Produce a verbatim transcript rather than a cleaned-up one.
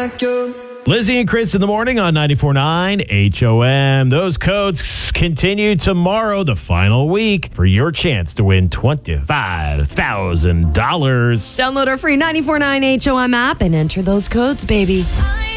like you. Lizzie and Chris in the morning on ninety-four point nine H O M. Those codes continue tomorrow, the final week, for your chance to win twenty-five thousand dollars. Download our free ninety-four point nine H O M app and enter those codes, baby.